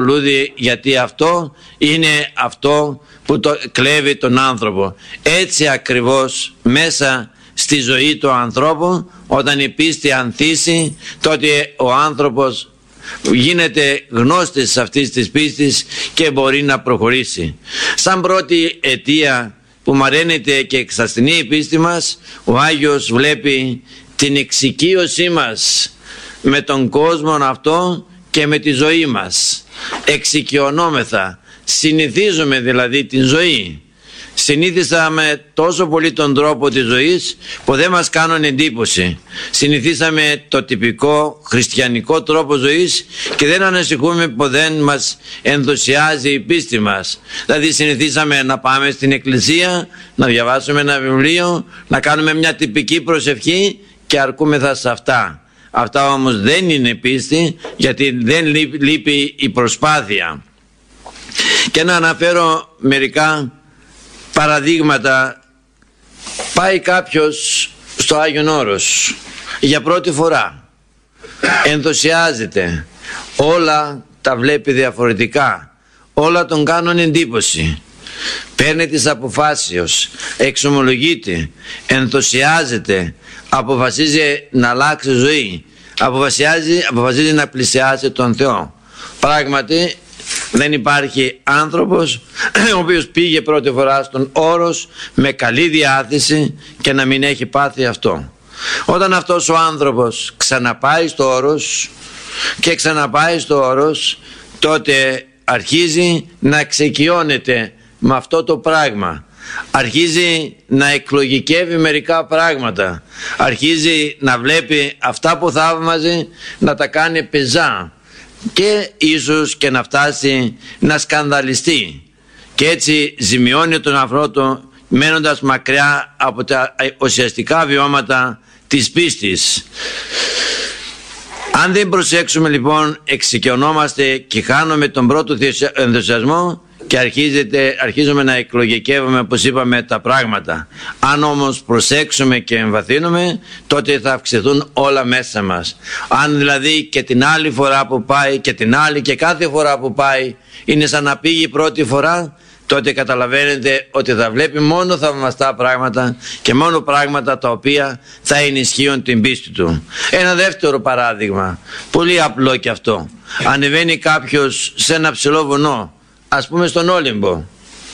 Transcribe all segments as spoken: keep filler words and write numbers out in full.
λουλούδι, γιατί αυτό είναι αυτό που το κλέβει τον άνθρωπο. Έτσι ακριβώς μέσα στη ζωή του ανθρώπου, όταν η πίστη ανθίσει, τότε ο άνθρωπος γίνεται γνώστης αυτής της πίστης και μπορεί να προχωρήσει. Σαν πρώτη αιτία που μαραίνεται και εξασθενεί η πίστη μας, ο Άγιος βλέπει την εξοικείωσή μας με τον κόσμο αυτό και με τη ζωή μας. Εξοικειωνόμεθα, συνηθίζουμε δηλαδή την ζωή. Συνήθισαμε τόσο πολύ τον τρόπο της ζωής που δεν μας κάνουν εντύπωση. Συνηθίσαμε το τυπικό χριστιανικό τρόπο ζωής και δεν ανησυχούμε που δεν μας ενθουσιάζει η πίστη μας. Δηλαδή συνηθίσαμε να πάμε στην εκκλησία, να διαβάσουμε ένα βιβλίο, να κάνουμε μια τυπική προσευχή και αρκούμεθα σε αυτά. Αυτά όμως δεν είναι πίστη, γιατί δεν λείπει η προσπάθεια. Και να αναφέρω μερικά παραδείγματα. Πάει κάποιος στο Άγιον Όρος για πρώτη φορά, ενθουσιάζεται, όλα τα βλέπει διαφορετικά, όλα τον κάνουν εντύπωση, παίρνει τις αποφάσεις, εξομολογείται, ενθουσιάζεται, αποφασίζει να αλλάξει ζωή, αποφασίζει, αποφασίζει να πλησιάσει τον Θεό. Πράγματι δεν υπάρχει άνθρωπος ο οποίος πήγε πρώτη φορά στον Όρος με καλή διάθεση και να μην έχει πάθει αυτό. Όταν αυτός ο άνθρωπος ξαναπάει στο Όρος και ξαναπάει στο Όρος, τότε αρχίζει να εξοικειώνεται με αυτό το πράγμα. Αρχίζει να εκλογικεύει μερικά πράγματα. Αρχίζει να βλέπει αυτά που θαύμαζε να τα κάνει πεζά και ίσως και να φτάσει να σκανδαλιστεί, και έτσι ζημιώνει τον εαυτό του, μένοντας μακριά από τα ουσιαστικά βιώματα της πίστης. Αν δεν προσέξουμε λοιπόν, εξοικειωνόμαστε και χάνουμε τον πρώτο ενθουσιασμό και αρχίζεται, αρχίζουμε να εκλογικεύουμε, όπως είπαμε, τα πράγματα. Αν όμως προσέξουμε και εμβαθύνουμε, τότε θα αυξηθούν όλα μέσα μας. Αν δηλαδή και την άλλη φορά που πάει και την άλλη και κάθε φορά που πάει είναι σαν να πήγε πρώτη φορά, τότε καταλαβαίνετε ότι θα βλέπει μόνο θαυμαστά πράγματα και μόνο πράγματα τα οποία θα ενισχύουν την πίστη του. Ένα δεύτερο παράδειγμα, πολύ απλό και αυτό. Ανεβαίνει κάποιος σε ένα ψηλό βουνό, ας πούμε στον Όλυμπο.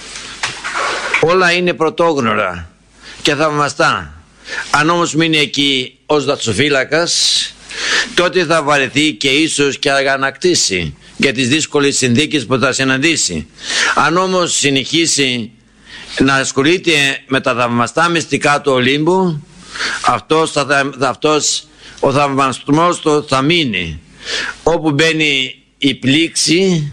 Όλα είναι πρωτόγνωρα και θαυμαστά. Αν όμως μείνει εκεί ως δασοφύλακας, τότε θα βαρεθεί και ίσως και αγανακτήσει για τις δύσκολες συνθήκες που θα συναντήσει. Αν όμως συνεχίσει να ασχολείται με τα θαυμαστά μυστικά του Ολύμπου, αυτός, θα, αυτός ο θαυμαστός του θα μείνει. Όπου μπαίνει η πλήξη,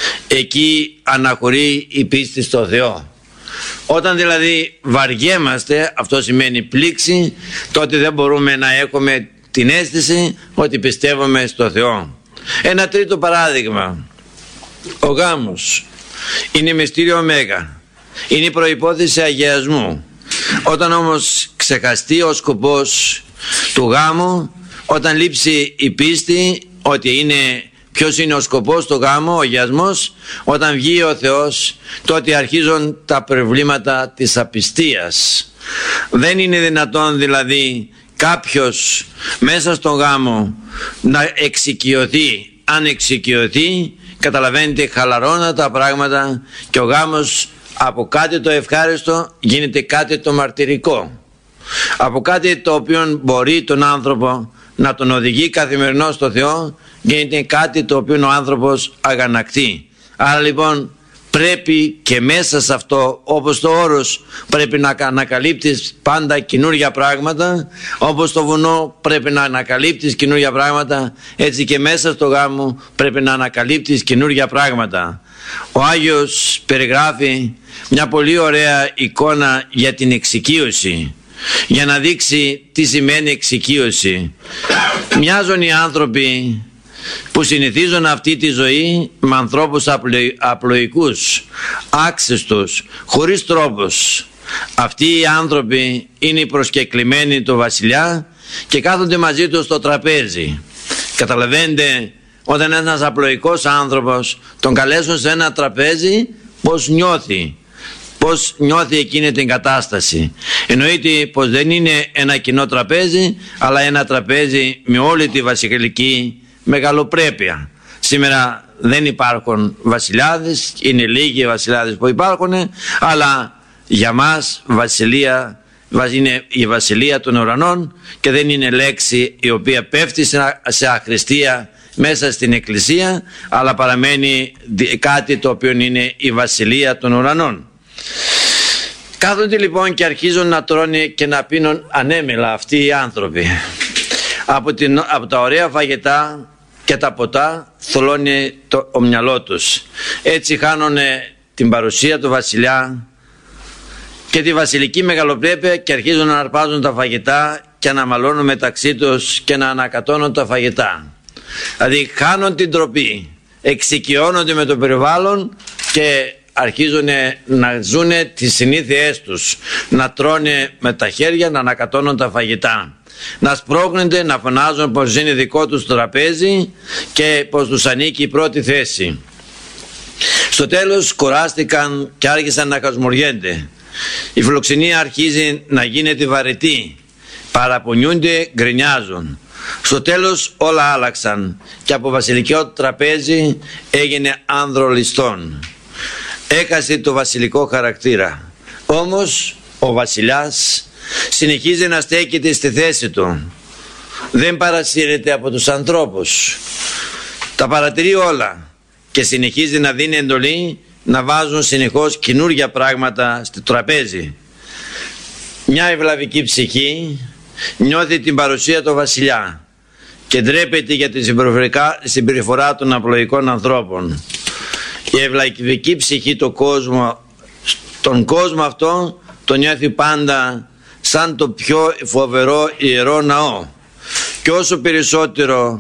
εκεί αναχωρεί η πίστη στο Θεό. Όταν δηλαδή βαριέμαστε, αυτό σημαίνει πλήξη, τότε δεν μπορούμε να έχουμε την αίσθηση ότι πιστεύουμε στο Θεό. Ένα τρίτο παράδειγμα. Ο γάμος είναι μυστήριο μέγα, είναι η προϋπόθεση αγιασμού. Όταν όμως ξεχαστεί ο σκοπός του γάμου, όταν λείψει η πίστη ότι είναι, ποιος είναι ο σκοπός του γάμου, ο αγιασμός, όταν βγει ο Θεός, τότε αρχίζουν τα προβλήματα της απιστίας. Δεν είναι δυνατόν δηλαδή κάποιος μέσα στον γάμο να εξοικειωθεί. Αν εξοικειωθεί, καταλαβαίνετε, χαλαρώνουν τα πράγματα και ο γάμος από κάτι το ευχάριστο γίνεται κάτι το μαρτυρικό, από κάτι το οποίο μπορεί τον άνθρωπο να τον οδηγεί καθημερινώς στο Θεό, γίνεται κάτι το οποίο ο άνθρωπος αγανακτεί. Άρα λοιπόν πρέπει και μέσα σε αυτό, όπως το Όρος πρέπει να ανακαλύπτεις πάντα καινούργια πράγματα, όπως το βουνό πρέπει να ανακαλύπτεις καινούργια πράγματα, έτσι και μέσα στο γάμο πρέπει να ανακαλύπτεις καινούργια πράγματα. Ο Άγιος περιγράφει μια πολύ ωραία εικόνα για την εξοικείωση, για να δείξει τι σημαίνει εξοικείωση. Μοιάζουν οι άνθρωποι που συνηθίζουν αυτή τη ζωή με ανθρώπους απλοϊκούς, άξιστους, χωρίς τρόπους. Αυτοί οι άνθρωποι είναι οι προσκεκλημένοι του βασιλιά και κάθονται μαζί του στο τραπέζι. Καταλαβαίνετε όταν ένας απλοϊκός άνθρωπος τον καλέσουν σε ένα τραπέζι, πώς νιώθει, πώς νιώθει εκείνη την κατάσταση. Εννοείται πως δεν είναι ένα κοινό τραπέζι, αλλά ένα τραπέζι με όλη τη βασιλική μεγαλοπρέπεια. Σήμερα δεν υπάρχουν βασιλιάδες, είναι λίγοι οι βασιλιάδες που υπάρχουν, αλλά για μας βασιλεία είναι η βασιλεία των ουρανών και δεν είναι λέξη η οποία πέφτει σε αχρηστία μέσα στην εκκλησία, αλλά παραμένει κάτι το οποίο είναι η βασιλεία των ουρανών. Κάθονται λοιπόν και αρχίζουν να τρώνε και να πίνουν ανέμελα αυτοί οι άνθρωποι. Από, την, από τα ωραία φαγητά και τα ποτά θολώνει το ο μυαλό τους. Έτσι χάνουν την παρουσία του βασιλιά και τη βασιλική μεγαλοπρέπεια και αρχίζουν να αρπάζουν τα φαγητά και να μαλώνουν μεταξύ τους και να ανακατώνουν τα φαγητά. Δηλαδή χάνουν την τροπή, εξοικειώνονται με το περιβάλλον και αρχίζουν να ζουν τις συνήθειές τους, να τρώνε με τα χέρια, να ανακατώνουν τα φαγητά, να σπρώχνονται, να φωνάζουν πως είναι δικό τους τραπέζι και πως τους ανήκει η πρώτη θέση. Στο τέλος κουράστηκαν και άρχισαν να χασμουριένται. Η φιλοξενία αρχίζει να γίνεται βαρετή, παραπονιούνται, γκρινιάζουν. Στο τέλος όλα άλλαξαν και από βασιλικό τραπέζι έγινε άνδρο ληστών. Έκασε το βασιλικό χαρακτήρα. Όμως ο βασιλιάς συνεχίζει να στέκεται στη θέση του. Δεν παρασύρεται από τους ανθρώπους. Τα παρατηρεί όλα και συνεχίζει να δίνει εντολή να βάζουν συνεχώς καινούργια πράγματα στο τραπέζι. Μια ευλαβική ψυχή νιώθει την παρουσία του βασιλιά και ντρέπεται για τη συμπεριφορά των απλοϊκών ανθρώπων. Η ευλαβική ψυχή του κόσμου, τον κόσμο αυτό τον νιώθει πάντα σαν το πιο φοβερό ιερό ναό, και όσο περισσότερο,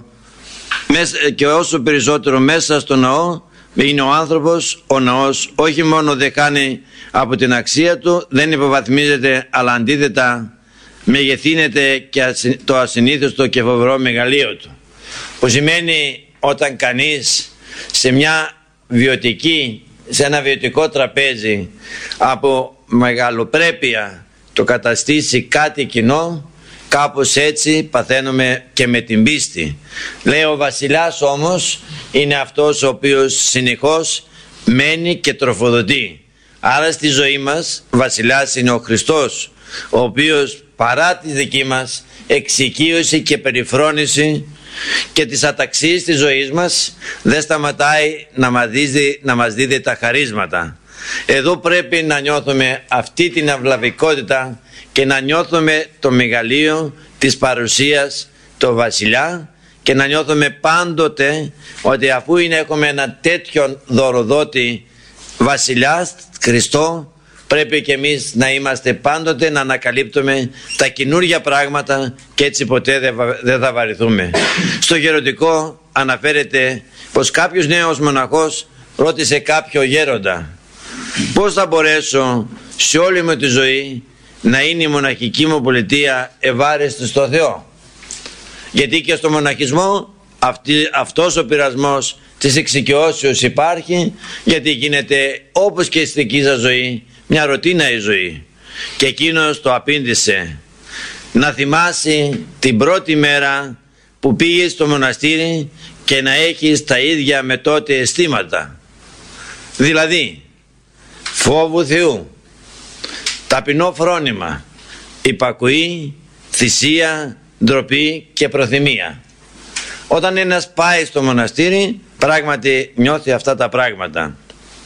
και όσο περισσότερο μέσα στο ναό είναι ο άνθρωπος, ο ναός όχι μόνο δεν χάνει από την αξία του, δεν υποβαθμίζεται, αλλά αντίθετα μεγεθύνεται και το ασυνήθιστο και φοβερό μεγαλείο του, που σημαίνει όταν κανείς σε μια βιωτική, σε ένα βιωτικό τραπέζι από μεγαλοπρέπεια το καταστήσει κάτι κοινό, κάπως έτσι παθαίνουμε και με την πίστη. Λέει ο βασιλιάς όμως είναι αυτός ο οποίος συνεχώς μένει και τροφοδοτεί. Άρα στη ζωή μας βασιλιάς είναι ο Χριστός, ο οποίος παρά τη δική μας εξοικείωση και περιφρόνηση και τις αταξίες της ζωής μας δεν σταματάει να μας δίδει, να μας δίδει τα χαρίσματα. Εδώ πρέπει να νιώθουμε αυτή την αυλαβικότητα και να νιώθουμε το μεγαλείο της παρουσίας του βασιλιά και να νιώθουμε πάντοτε ότι αφού είναι, έχουμε ένα τέτοιον δωροδότη βασιλιά Χριστό, πρέπει και εμείς να είμαστε πάντοτε να ανακαλύπτουμε τα καινούργια πράγματα και έτσι ποτέ δεν θα βαρεθούμε. Στο γεροντικό αναφέρεται πως κάποιος νέος μοναχός ρώτησε κάποιο γέροντα: πώς θα μπορέσω σε όλη μου τη ζωή να είναι η μοναχική μου πολιτεία ευάρεστη στο Θεό? Γιατί και στο μοναχισμό αυτή, αυτός ο πειρασμός της εξοικειώσεως υπάρχει, γιατί γίνεται όπως και στη δική σας ζωή μια ρωτίνα η ζωή. Και εκείνος το απήντησε: να θυμάσαι την πρώτη μέρα που πήγες στο μοναστήρι και να έχεις τα ίδια με τότε αισθήματα, δηλαδή φόβου Θεού, ταπεινό φρόνημα, υπακοή, θυσία, ντροπή και προθυμία. Όταν ένας πάει στο μοναστήρι πράγματι νιώθει αυτά τα πράγματα.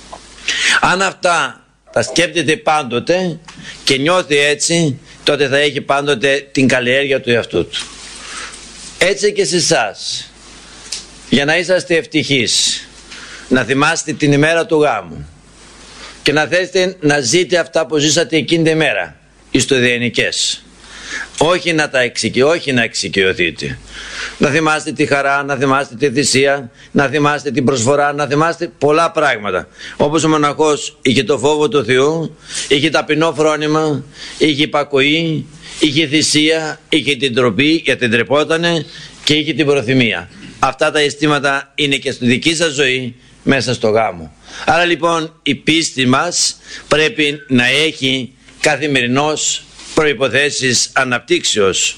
Αν αυτά τα σκέπτεται πάντοτε και νιώθει έτσι, τότε θα έχει πάντοτε την καλλιέργεια του εαυτού του. Έτσι και σε εσάς, για να είσαστε ευτυχείς, να θυμάστε την ημέρα του γάμου και να θέλετε να ζείτε αυτά που ζήσατε εκείνη τη μέρα, ιστοδιαινικές. Όχι να τα εξοικει... όχι να εξοικειωθείτε. Να θυμάστε τη χαρά, να θυμάστε τη θυσία, να θυμάστε την προσφορά, να θυμάστε πολλά πράγματα. Όπως ο μοναχός είχε το φόβο του Θεού, είχε ταπεινό φρόνημα, είχε υπακοή, είχε θυσία, είχε την ντροπή γιατί ντρεπότανε και είχε την προθυμία. Αυτά τα αισθήματα είναι και στη δική σας ζωή μέσα στο γάμο. Άρα λοιπόν η πίστη μας πρέπει να έχει καθημερινώς προϋποθέσεις αναπτύξεως.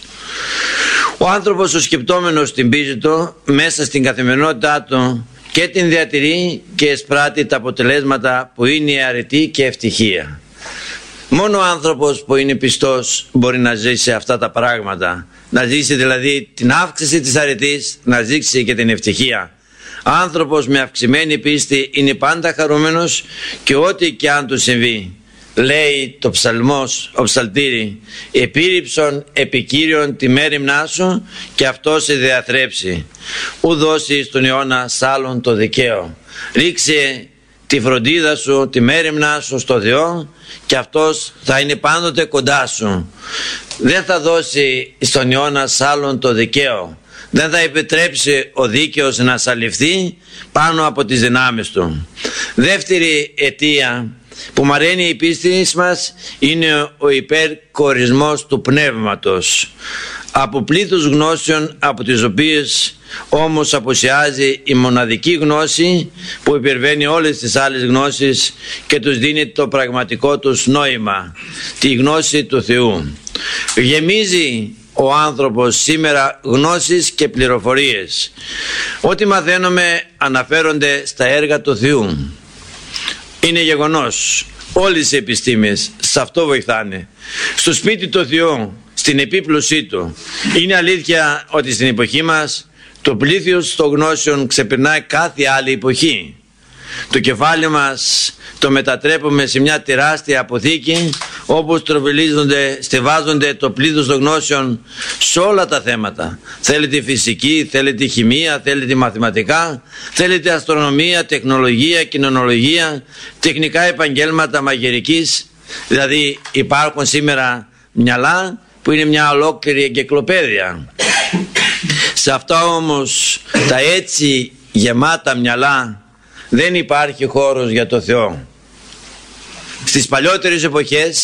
Ο άνθρωπος ο σκεπτόμενος την πίστη του μέσα στην καθημερινότητά του και την διατηρεί και εισπράττει τα αποτελέσματα που είναι η αρετή και ευτυχία. Μόνο ο άνθρωπος που είναι πιστός μπορεί να ζήσει αυτά τα πράγματα, να ζήσει δηλαδή την αύξηση της αρετής, να ζήσει και την ευτυχία. Άνθρωπος με αυξημένη πίστη είναι πάντα χαρούμενος και ό,τι και αν του συμβεί. Λέει το ψαλμός, ο ψαλτήρη, επίρρηψον επικύριον τη μέριμνά σου και αυτό σε διαθρέψει. Ου δώσει στον αιώνα σ' άλλον το δικαίο. Ρίξε τη φροντίδα σου, τη μέριμνά σου στο Θεό και αυτός θα είναι πάντοτε κοντά σου. Δεν θα δώσει στον αιώνα σ' άλλον το δικαίο. Δεν θα επιτρέψει ο δίκαιος να σαλιφθεί πάνω από τις δυνάμεις του. Δεύτερη αιτία που μαραίνει η πίστη μας είναι ο υπερκορισμός του πνεύματος. Από πλήθους γνώσεων, από τις οποίες όμως απουσιάζει η μοναδική γνώση που υπερβαίνει όλες τις άλλες γνώσεις και τους δίνει το πραγματικό τους νόημα, τη γνώση του Θεού. Γεμίζει ο άνθρωπος σήμερα γνώσεις και πληροφορίες. Ό,τι μαθαίνουμε αναφέρονται στα έργα του Θεού. Είναι γεγονός. Όλες οι επιστήμες σε αυτό βοηθάνε. Στο σπίτι του Θεού, στην επίπλωσή του. Είναι αλήθεια ότι στην εποχή μας το πλήθος των γνώσεων ξεπερνάει κάθε άλλη εποχή. Το κεφάλι μας το μετατρέπουμε σε μια τεράστια αποθήκη όπου στροβιλίζονται, στεβάζονται το πλήθος των γνώσεων σε όλα τα θέματα. Θέλετε φυσική, θέλετε χημεία, θέλετε μαθηματικά, θέλετε αστρονομία, τεχνολογία, κοινωνολογία, τεχνικά επαγγέλματα μαγειρικής. Δηλαδή υπάρχουν σήμερα μυαλά που είναι μια ολόκληρη εγκυκλοπαίδεια. Σε αυτά όμως τα έτσι γεμάτα μυαλά δεν υπάρχει χώρος για το Θεό. Στις παλιότερες εποχές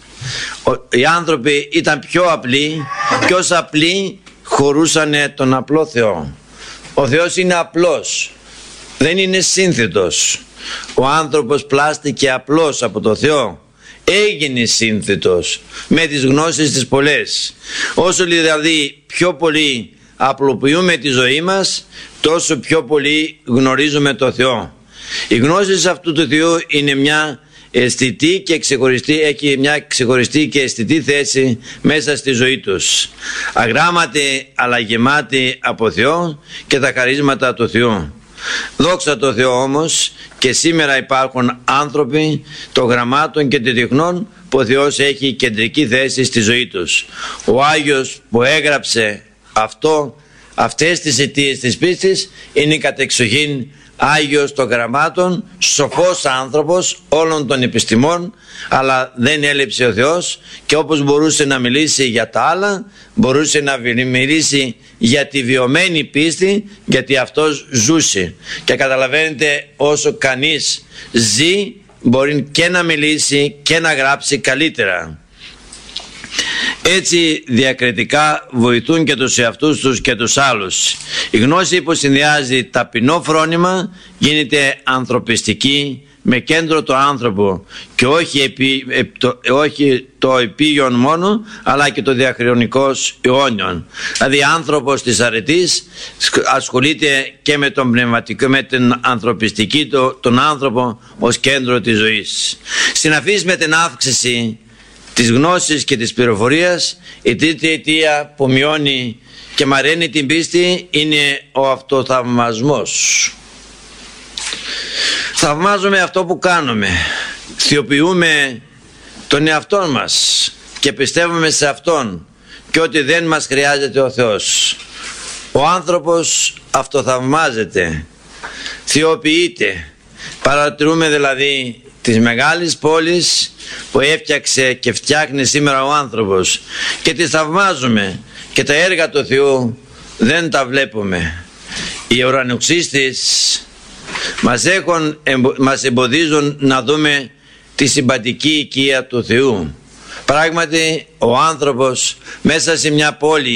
οι άνθρωποι ήταν πιο απλοί και ως απλοί χωρούσαν τον απλό Θεό. Ο Θεός είναι απλός, δεν είναι σύνθετος. Ο άνθρωπος πλάστηκε απλός από το Θεό, έγινε σύνθετος με τις γνώσεις τις πολλές. Όσο δηλαδή πιο πολύ απλοποιούμε τη ζωή μας, τόσο πιο πολύ γνωρίζουμε το Θεό. Η γνώση αυτού του Θεού είναι μια αισθητή και ξεχωριστή, έχει μια ξεχωριστή και αισθητή θέση μέσα στη ζωή τους. Αγράμματοι αλλά γεμάτοι από Θεό και τα χαρίσματα του Θεού. Δόξα τω Θεώ όμως και σήμερα υπάρχουν άνθρωποι των γραμμάτων και των τεχνών που ο Θεός έχει κεντρική θέση στη ζωή τους. Ο Άγιος που έγραψε αυτό, αυτές τις αιτίες της πίστης είναι κατεξοχήν Άγιος των γραμμάτων, σοφός άνθρωπος όλων των επιστημών, αλλά δεν έλειψε ο Θεός και όπως μπορούσε να μιλήσει για τα άλλα, μπορούσε να μιλήσει για τη βιωμένη πίστη, γιατί αυτός ζούσε. Και καταλαβαίνετε, όσο κανείς ζει μπορεί και να μιλήσει και να γράψει καλύτερα. Έτσι διακριτικά βοηθούν και τους εαυτούς τους και τους άλλους. Η γνώση που συνδυάζει ταπεινό φρόνημα γίνεται ανθρωπιστική με κέντρο το άνθρωπο και όχι, επί, το, όχι το επίγειον μόνο, αλλά και το διαχρονικός αιώνιον. Δηλαδή άνθρωπος της αρετής ασχολείται και με τον πνευματικό, με την ανθρωπιστική το, τον άνθρωπο ως κέντρο της ζωής. Συναφής με την αύξηση της γνώσης και της πληροφορίας, η τρίτη αιτία που μειώνει και μαραίνει την πίστη είναι ο αυτοθαυμασμός. Θαυμάζουμε αυτό που κάνουμε, θεοποιούμε τον εαυτό μας και πιστεύουμε σε Αυτόν και ότι δεν μας χρειάζεται ο Θεός. Ο άνθρωπος αυτοθαυμάζεται, θεοποιείται. Παρατηρούμε δηλαδή τις μεγάλες πόλεις που έφτιαξε και φτιάχνει σήμερα ο άνθρωπος και τις θαυμάζουμε και τα έργα του Θεού δεν τα βλέπουμε. Οι ουρανοξύστες μας, έχουν, μας εμποδίζουν να δούμε τη συμπαντική οικία του Θεού. Πράγματι ο άνθρωπος μέσα σε μια πόλη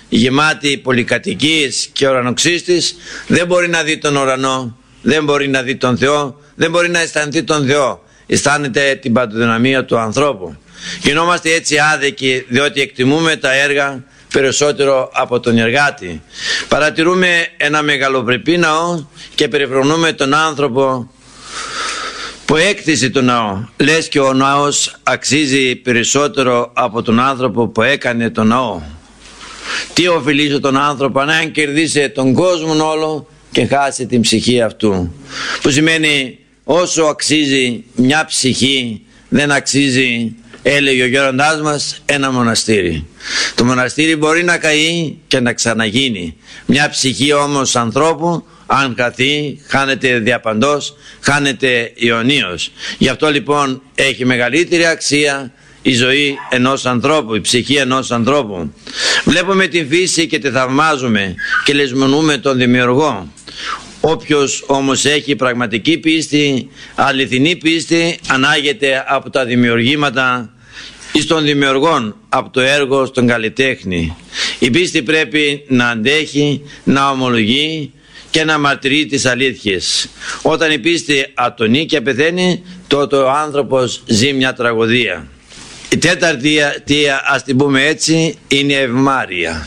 γεμάτη πολυκατοικίες και ουρανοξύστης, δεν μπορεί να δει τον ουρανό, δεν μπορεί να δει τον Θεό, δεν μπορεί να αισθανθεί τον Θεό. Αισθάνεται την παντοδυναμία του ανθρώπου. Γινόμαστε έτσι άδικοι, διότι εκτιμούμε τα έργα περισσότερο από τον εργάτη. Παρατηρούμε ένα μεγαλοπρεπή ναό και περιφρονούμε τον άνθρωπο που έκτισε τον ναό. Λες και ο ναός αξίζει περισσότερο από τον άνθρωπο που έκανε τον ναό. Τι οφειλεί τον άνθρωπο αν κερδίσει τον κόσμο όλο και χάσει την ψυχή αυτού? Που σημαίνει όσο αξίζει μια ψυχή δεν αξίζει, έλεγε ο γέροντάς μας, ένα μοναστήρι. Το μοναστήρι μπορεί να καεί και να ξαναγίνει. Μια ψυχή όμως ανθρώπου, αν χαθεί, χάνεται διαπαντός, χάνεται αιωνίως. Γι' αυτό λοιπόν έχει μεγαλύτερη αξία η ζωή ενός ανθρώπου, η ψυχή ενός ανθρώπου. Βλέπουμε την φύση και τη θαυμάζουμε και λησμονούμε τον δημιουργό. Όποιος όμως έχει πραγματική πίστη, αληθινή πίστη, ανάγεται από τα δημιουργήματα εις των δημιουργών, από το έργο στον καλλιτέχνη. Η πίστη πρέπει να αντέχει, να ομολογεί και να μαρτυρεί τις αλήθειες. Όταν η πίστη ατονεί και πεθαίνει, τότε ο άνθρωπος ζει μια τραγωδία. Η τέταρτη αιτία, ας την πούμε έτσι, είναι η ευμάρεια.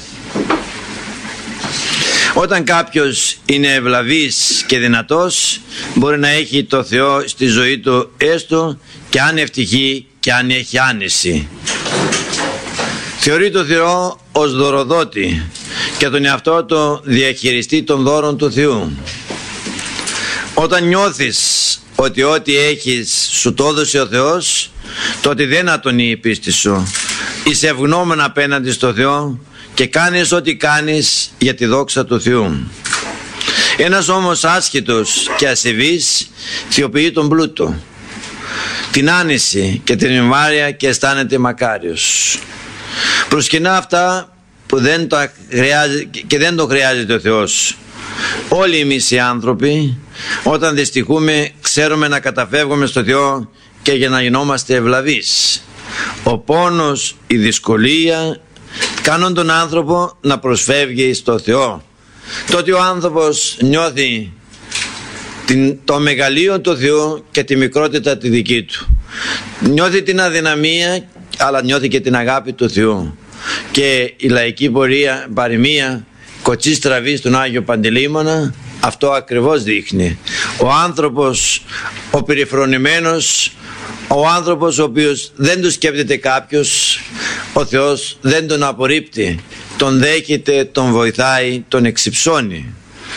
Όταν κάποιος είναι ευλαβής και δυνατός, μπορεί να έχει το Θεό στη ζωή του, έστω και αν ευτυχεί και αν έχει άνεση. Θεωρεί το Θεό ως δωροδότη και τον εαυτό του διαχειριστή των δώρων του Θεού. Όταν νιώθεις ότι ό,τι έχεις σου το έδωσε ο Θεός, τότε δεν ατονεί η πίστη σου. Είσαι ευγνώμων απέναντι στο Θεό και κάνεις ό,τι κάνεις για τη δόξα του Θεού. Ένας όμως άσχετος και ασεβής θεοποιεί τον πλούτο, την άνεση και την ευμάρεια και αισθάνεται μακάριος. Προσκυνά αυτά που δεν το χρειάζεται και δεν το χρειάζεται ο Θεός. Όλοι εμείς οι άνθρωποι, όταν δυστυχούμε, ξέρουμε να καταφεύγουμε στο Θεό και για να γινόμαστε ευλαβείς. Ο πόνος, η δυσκολία κάνουν τον άνθρωπο να προσφεύγει στο Θεό. Τότε ο άνθρωπος νιώθει την, το μεγαλείο του Θεού και τη μικρότητα τη δική του. Νιώθει την αδυναμία, αλλά νιώθει και την αγάπη του Θεού. Και η λαϊκή πορεία, παροιμία, κοτσί στραβή στον Άγιο Παντελεήμονα, αυτό ακριβώς δείχνει. Ο άνθρωπος, ο περιφρονημένος, ο άνθρωπος ο οποίος δεν του σκέπτεται κάποιος, ο Θεός δεν τον απορρίπτει, τον δέχεται, τον βοηθάει, τον εξυψώνει.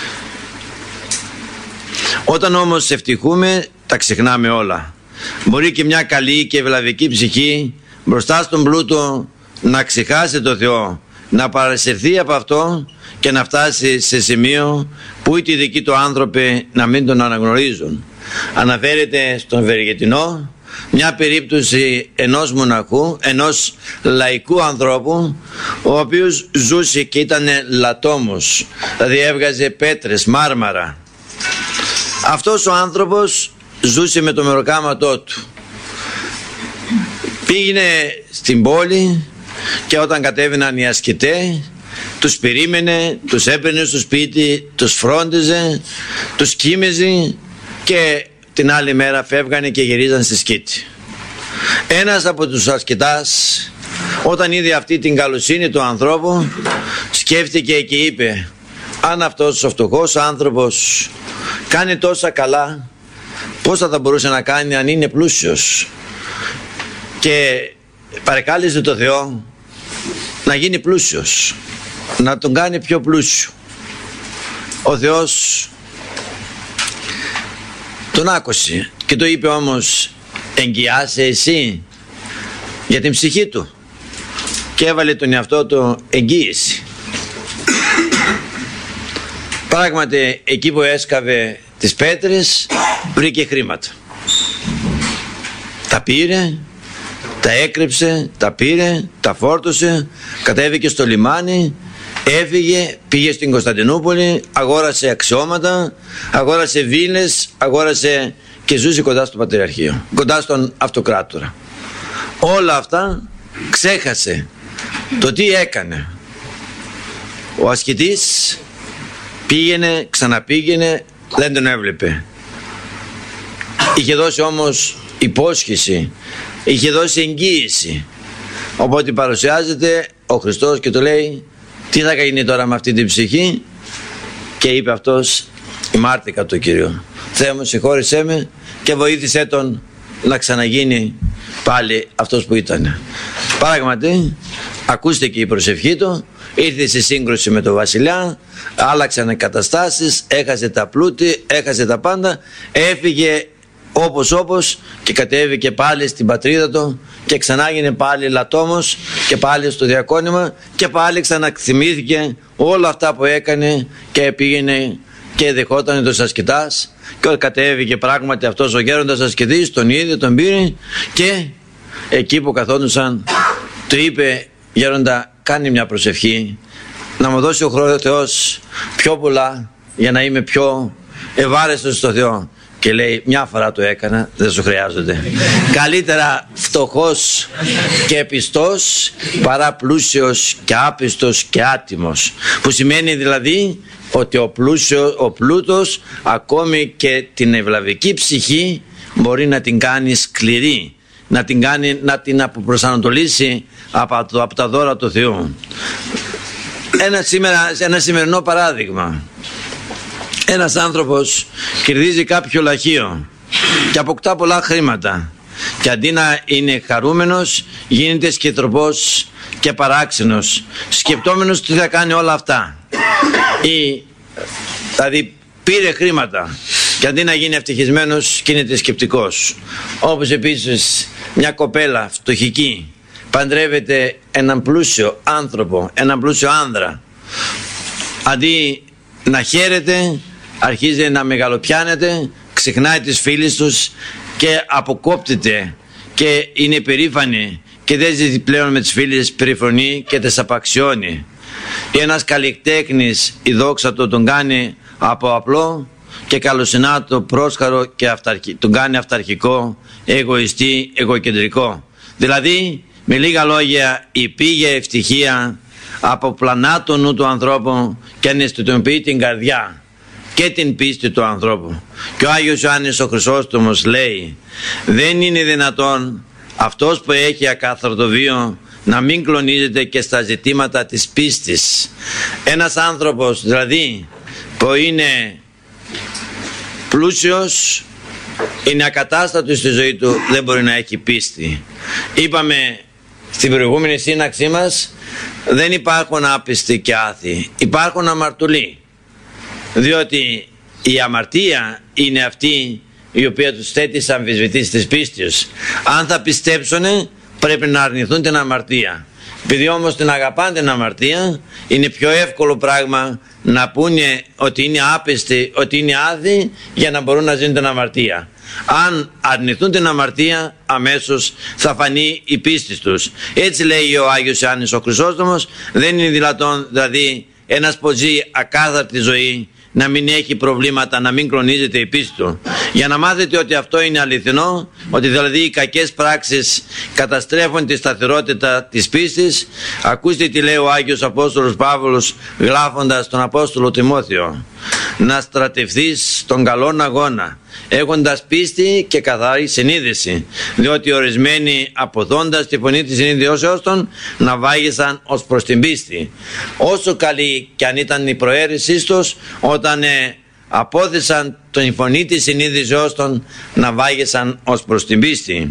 Όταν όμως ευτυχούμε, τα ξεχνάμε όλα. Μπορεί και μια καλή και ευλαβική ψυχή μπροστά στον πλούτο να ξεχάσει το Θεό, να παρασυρθεί από αυτό και να φτάσει σε σημείο που οι δικοί του άνθρωποι να μην τον αναγνωρίζουν. Αναφέρεται στον Ευεργετινό μια περίπτωση ενός μοναχού, ενός λαϊκού ανθρώπου, ο οποίος ζούσε και ήταν λατόμος, δηλαδή έβγαζε πέτρες, μάρμαρα. Αυτός ο άνθρωπος ζούσε με το μεροκάματό του. Πήγαινε στην πόλη και όταν κατέβαιναν οι ασκητές, τους περίμενε, τους έπαιρνε στο σπίτι, τους φρόντιζε, τους κοίμεζε και την άλλη μέρα φεύγανε και γυρίζαν στη σκήτη. Ένας από τους ασκητάς, όταν είδε αυτή την καλοσύνη του ανθρώπου, σκέφτηκε και είπε, αν αυτός ο φτωχός άνθρωπος κάνει τόσα καλά, πώς θα, θα μπορούσε να κάνει αν είναι πλούσιος? Και παρεκάλεσε το Θεό να γίνει πλούσιος, να τον κάνει πιο πλούσιο. Ο Θεός τον άκουσε και το είπε όμως, εγγυάσαι εσύ για την ψυχή του, και έβαλε τον εαυτό του εγγύηση. Πράγματι εκεί που έσκαβε τις πέτρες βρήκε χρήματα. Τα πήρε, τα έκρυψε, τα πήρε, τα φόρτωσε, κατέβηκε στο λιμάνι, έφυγε, πήγε στην Κωνσταντινούπολη, αγόρασε αξιώματα, αγόρασε βίλες, αγόρασε και ζούσε κοντά στο Πατριαρχείο, κοντά στον Αυτοκράτορα. Όλα αυτά ξέχασε το τι έκανε. Ο ασκητής πήγαινε, ξαναπήγαινε, δεν τον έβλεπε. Είχε δώσει όμως υπόσχεση, είχε δώσει εγγύηση. Οπότε παρουσιάζεται ο Χριστός και του λέει, τι θα γίνει τώρα με αυτή την ψυχή? Και είπε αυτός, ημάρτηκα το Κύριο, Θεέ μου συγχώρησέ με και βοήθησέ τον να ξαναγίνει πάλι αυτός που ήταν. Πράγματι ακούστηκε η προσευχή του, ήρθε σε σύγκρουση με τον βασιλιά, άλλαξαν οι καταστάσεις, έχασε τα πλούτη, έχασε τα πάντα, έφυγε όπως όπως και κατέβηκε πάλι στην πατρίδα του και ξανά έγινε πάλι λατόμος και πάλι στο διακόνημα και πάλι ξαναθυμήθηκε όλα αυτά που έκανε και πήγαινε και δεχόταν τους ασκητάς και κατέβηκε πράγματι αυτός ο γέροντας ασκητής, τον είδε, τον πήρε και εκεί που καθόντουσαν του είπε, γέροντα, κάνει μια προσευχή να μου δώσει ο Θεός πιο πολλά για να είμαι πιο ευάρεστος στο Θεό. Και λέει, μια φορά το έκανα, δεν σου χρειάζονται. Καλύτερα φτωχός και πιστός παρά πλούσιος και άπιστος και άτιμος. Που σημαίνει δηλαδή ότι ο, πλούσιο, ο πλούτος ακόμη και την ευλαβική ψυχή μπορεί να την κάνει σκληρή, να την, κάνει, να την αποπροσανατολίσει από, το, από τα δώρα του Θεού. Ένα, σήμερα, ένα σημερινό παράδειγμα. Ένας άνθρωπος κερδίζει κάποιο λαχείο και αποκτά πολλά χρήματα και αντί να είναι χαρούμενος γίνεται σκετροπός και παράξενος, σκεπτόμενος τι θα κάνει όλα αυτά. Ή, δηλαδή πήρε χρήματα και αντί να γίνει ευτυχισμένος γίνεται σκεπτικός. Όπως επίσης μια κοπέλα φτωχική παντρεύεται έναν πλούσιο άνθρωπο, έναν πλούσιο άνδρα, αντί να χαίρεται αρχίζει να μεγαλοπιάνεται, ξεχνάει τις φίλες τους και αποκόπτεται και είναι περήφανη και δεν ζει πλέον με τις φίλες, περιφρονεί και τις απαξιώνει. Ένας καλλιτέχνης η δόξα του τον κάνει από απλό και καλοσυνάτο, πρόσχαρο και αυταρχη, τον κάνει αυταρχικό, εγωιστή, εγωκεντρικό. Δηλαδή με λίγα λόγια η πήγε ευτυχία αποπλανά το νου του ανθρώπου και αναισθητοποιεί την καρδιά και την πίστη του ανθρώπου. Και ο Άγιος Ιωάννης ο Χρυσόστομος λέει, δεν είναι δυνατόν αυτός που έχει ακάθαρτο βίο να μην κλονίζεται και στα ζητήματα της πίστης. Ένας άνθρωπος δηλαδή που είναι πλούσιος, είναι ακατάστατος στη ζωή του, δεν μπορεί να έχει πίστη. Είπαμε στην προηγούμενη σύναξή μας, δεν υπάρχουν άπιστοι και άθιοι, υπάρχουν αμαρτωλοί, διότι η αμαρτία είναι αυτή η οποία τους θέτει σε αμφισβητήσεις της πίστης. Αν θα πιστέψουνε πρέπει να αρνηθούν την αμαρτία. Επειδή όμως την αγαπάνε την αμαρτία, είναι πιο εύκολο πράγμα να πούνε ότι είναι άπιστοι, ότι είναι άθιοι, για να μπορούν να ζουν την αμαρτία. Αν αρνηθούν την αμαρτία, αμέσως θα φανεί η πίστη τους. Έτσι λέει ο Άγιος Ιωάννης ο Χρυσόστομος, δεν είναι δυνατόν δηλαδή ένας που ζει ακάθαρτη ζωή να μην έχει προβλήματα, να μην κλονίζεται η πίστη του. Για να μάθετε ότι αυτό είναι αληθινό, ότι δηλαδή οι κακές πράξεις καταστρέφουν τη σταθερότητα της πίστης, ακούστε τι λέει ο Άγιος Απόστολος Παύλος γράφοντας τον Απόστολο Τιμόθεο. Να στρατευθείς τον καλόν αγώνα, έχοντας πίστη και καθαρή συνείδηση, διότι ορισμένοι αποδώντας τη φωνή της συνείδησεώς των να βάγισαν ως προς την πίστη. Όσο καλή και αν ήταν η προαίρεσή τους, όταν ε, απόθεσαν την φωνή της συνείδησεώς των να βάγισαν ως προς την πίστη.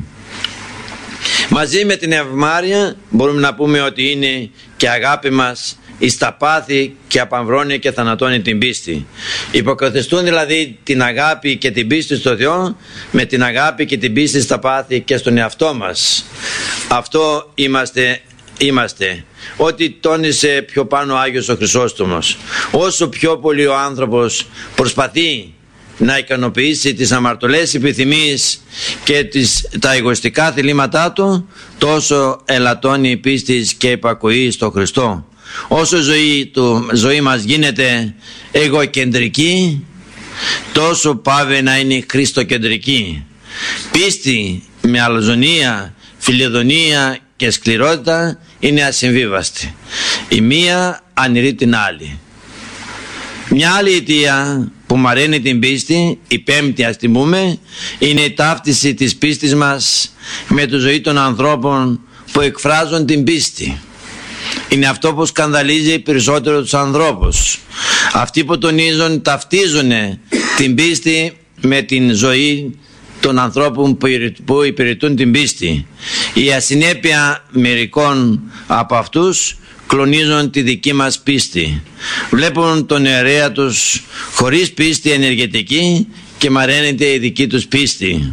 Μαζί με την ευμάρεια μπορούμε να πούμε ότι είναι και αγάπη μας εις τα πάθη και απαμβρώνει και θανατώνει την πίστη. Υποκαθιστούν δηλαδή την αγάπη και την πίστη στο Θεό με την αγάπη και την πίστη στα πάθη και στον εαυτό μας. Αυτό είμαστε, είμαστε. Ό,τι τόνισε πιο πάνω ο Άγιος ο Χρυσόστομος. Όσο πιο πολύ ο άνθρωπος προσπαθεί να ικανοποιήσει τις αμαρτωλές επιθυμίες και τις, τα εγωιστικά θελήματά του, τόσο ελαττώνει η πίστη και υπακοή στο Χριστό. Όσο η ζωή, του, ζωή μας γίνεται εγωκεντρική, τόσο πάβει να είναι χριστοκεντρική. Πίστη με αλαζονία, φιλιδονία και σκληρότητα είναι ασυμβίβαστη. Η μία ανηρεί την άλλη. Μια άλλη αιτία που μαραίνει την πίστη, η πέμπτη ας την πούμε, είναι η ταύτιση της πίστης μας με τη ζωή των ανθρώπων που εκφράζουν την πίστη. Είναι αυτό που σκανδαλίζει περισσότερο τους ανθρώπους. Αυτοί που τονίζουν, ταυτίζουν την πίστη με την ζωή των ανθρώπων που υπηρετούν την πίστη. Η ασυνέπεια μερικών από αυτούς κλονίζουν τη δική μας πίστη. Βλέπουν τον ιερέα τους χωρίς πίστη ενεργετική και μαραίνεται η δική τους πίστη.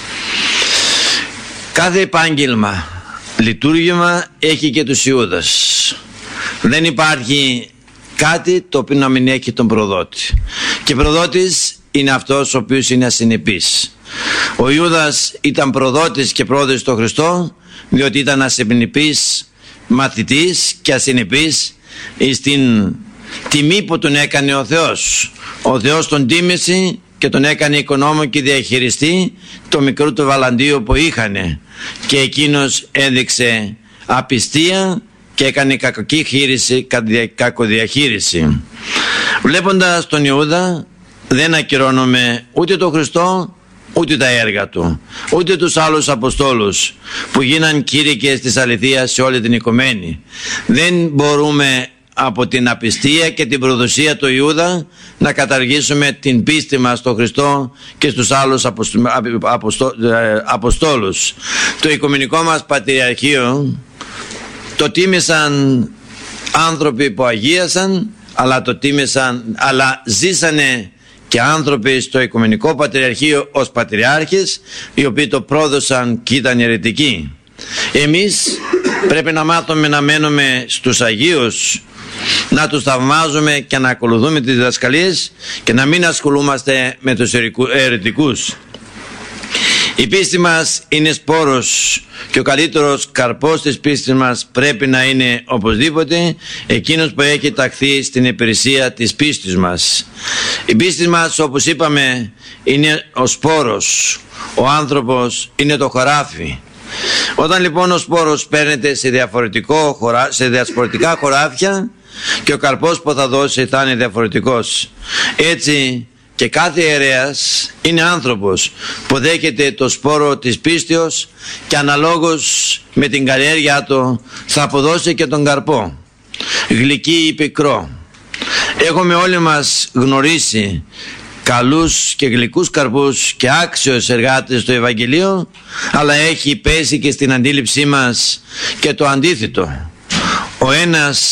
Κάθε επάγγελμα, λειτουργήμα έχει και τους Ιούδας. Δεν υπάρχει κάτι το οποίο να μην έχει τον προδότη. Και προδότης είναι αυτός ο οποίος είναι ασυνεπής. Ο Ιούδας ήταν προδότης και πρόδοτης στο Χριστό, διότι ήταν ασυνεπής μαθητής και ασυνεπής στην τιμή που τον έκανε ο Θεός. Ο Θεός τον τίμησε και τον έκανε οικονόμο και διαχειριστή το μικρό του βαλαντίο που είχανε, και εκείνος έδειξε απιστία και έκανε κακή χείριση, κακοδιαχείριση. Βλέποντας τον Ιούδα δεν ακυρώνουμε ούτε τον Χριστό ούτε τα έργα του, ούτε τους άλλους Αποστόλους που γίναν κήρυκες της αληθείας σε όλη την οικουμένη. Δεν μπορούμε από την απιστία και την προδοσία του Ιούδα να καταργήσουμε την πίστη μας στον Χριστό και στους άλλους Αποστόλους. Το οικουμενικό μας Πατριαρχείο το τίμησαν άνθρωποι που αγίασαν, αλλά το τίμησαν, αλλά ζήσανε και άνθρωποι στο Οικουμενικό Πατριαρχείο ως πατριάρχες, οι οποίοι το πρόδωσαν και ήταν αιρετικοί. Εμείς πρέπει να μάθουμε να μένουμε στους Αγίους, να τους θαυμάζουμε και να ακολουθούμε τις διδασκαλίες και να μην ασχολούμαστε με τους αιρετικούς. Η πίστη μας είναι σπόρος και ο καλύτερος καρπός της πίστης μας πρέπει να είναι οπωσδήποτε εκείνος που έχει ταχθεί στην υπηρεσία της πίστης μας. Η πίστη μας, όπως είπαμε, είναι ο σπόρος, ο άνθρωπος είναι το χωράφι. Όταν λοιπόν ο σπόρος παίρνεται σε, διαφορετικό, σε διαφορετικά χωράφια, και ο καρπός που θα δώσει θα είναι διαφορετικός. Έτσι και κάθε ιερέας είναι άνθρωπος που δέχεται το σπόρο της πίστεως και αναλόγως με την καλλιέργειά του θα αποδώσει και τον καρπό, γλυκύ ή πικρό. Έχουμε όλοι μας γνωρίσει καλούς και γλυκούς καρπούς και άξιους εργάτες στο Ευαγγελίο, αλλά έχει πέσει και στην αντίληψή μας και το αντίθετο. Ο ένας,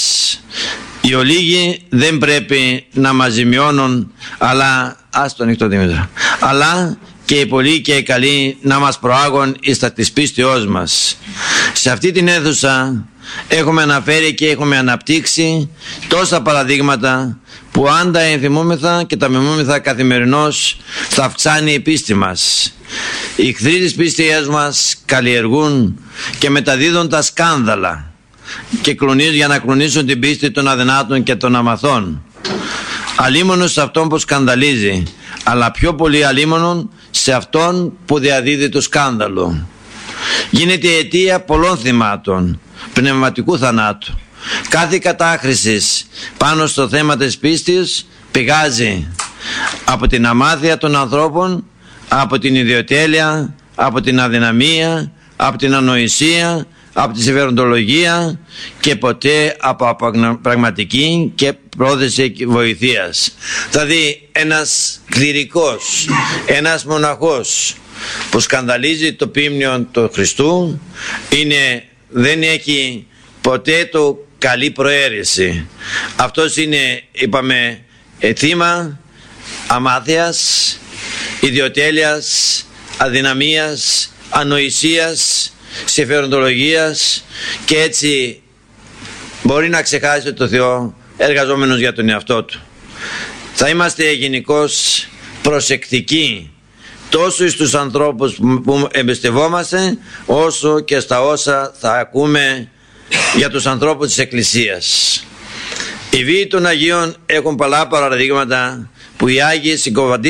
οι ολίγοι δεν πρέπει να μας ζημιώνουν, αλλά ας το ανοιχτό Δήμητρο, αλλά και οι πολλοί και οι καλοί να μας προάγουν εις τα της πίστεώς μας. Σε αυτή την αίθουσα έχουμε αναφέρει και έχουμε αναπτύξει τόσα παραδείγματα που αν τα ενθυμούμεθα και τα μιμούμεθα καθημερινώς θα αυξάνει η πίστη μας. Οι εχθροί της πίστεως μας καλλιεργούν και μεταδίδουν τα σκάνδαλα και κλονίζουν για να κλονίσουν την πίστη των αδυνάτων και των αμαθών. Αλίμονος σε αυτόν που σκανδαλίζει, αλλά πιο πολύ αλίμονον σε αυτόν που διαδίδει το σκάνδαλο. Γίνεται η αιτία πολλών θυμάτων, πνευματικού θανάτου. Κάθε κατάχρηση πάνω στο θέμα της πίστης πηγάζει από την αμάθεια των ανθρώπων, από την ιδιοτέλεια, από την αδυναμία, από την ανοησία, από τη συμφεροντολογία και ποτέ από πραγματική και πρόθεση βοηθείας. Δηλαδή ένας κληρικός, ένας μοναχός που σκανδαλίζει το ποίμνιο του Χριστού είναι, δεν έχει ποτέ το καλή προαίρεση. Αυτός είναι, είπαμε, θύμα αμάθειας, ιδιοτέλειας, αδυναμίας, ανοησίας, συμφεροντολογίας, και έτσι μπορεί να ξεχάσει το Θεό εργαζόμενος για τον εαυτό του. Θα είμαστε γενικώς προσεκτικοί τόσο στους ανθρώπους που εμπιστευόμαστε, όσο και στα όσα θα ακούμε για τους ανθρώπους της Εκκλησίας. Οι βίοι των Αγίων έχουν πολλά παραδείγματα που οι Άγιοι